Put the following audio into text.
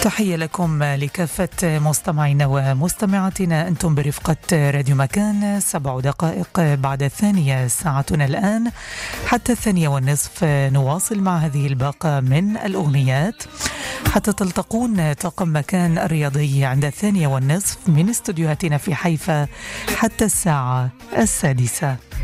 تحية لكم لكافة مستمعينا ومستمعاتنا. أنتم برفقة راديو مكان. 7 دقائق بعد 2 ساعتنا الآن حتى 2:30 نواصل مع هذه الباقة من الأغنيات حتى تلتقون طاقم مكان الرياضي عند 2:30 من استديوهاتنا في حيفا حتى الساعة 6.